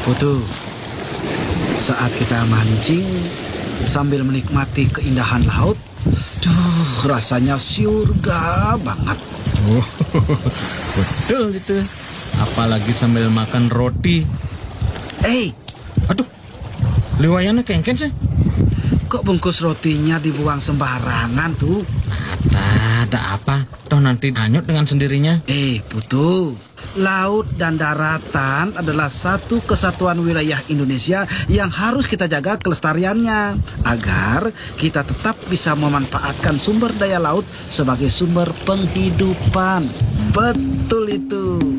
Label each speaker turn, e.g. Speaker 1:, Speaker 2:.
Speaker 1: Putu, saat kita mancing sambil menikmati keindahan laut, rasanya surga banget.
Speaker 2: Oh, betul itu. Apalagi sambil makan roti. Aduh, liwayana kengken sih.
Speaker 1: Kok bungkus rotinya dibuang sembarangan tuh?
Speaker 2: Ada apa? Toh nanti hanyut dengan sendirinya.
Speaker 1: Putu, laut dan daratan adalah satu kesatuan wilayah Indonesia yang harus kita jaga kelestariannya agar kita tetap bisa memanfaatkan sumber daya laut sebagai sumber penghidupan. Betul itu.